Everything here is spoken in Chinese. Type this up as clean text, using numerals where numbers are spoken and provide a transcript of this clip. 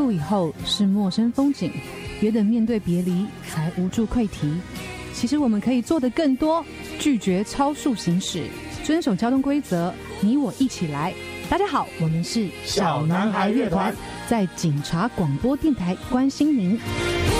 故以后是陌生风景，别等面对别离才无助溃堤。其实我们可以做得更多，拒绝超速行驶，遵守交通规则，你我一起来。大家好，我们是小男孩乐团， 在警察广播电台关心您。